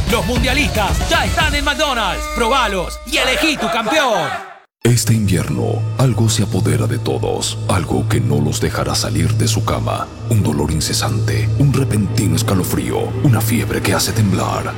Los mundialistas ya están en McDonald's. Probalos y elegí tu campeón. Este invierno, algo se apodera de todos, algo que no los dejará salir de su cama. Un dolor incesante, un repentino escalofrío, una fiebre que hace temblar.